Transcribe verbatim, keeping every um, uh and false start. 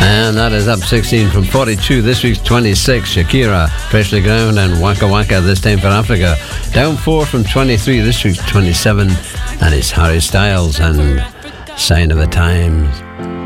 And that is up sixteen from forty-two. This week's twenty-six, Shakira, Freshly Ground, and Waka Waka, this time for Africa. Down four from twenty-three. This week's twenty-seven, and it's Harry Styles and Sign of the Times.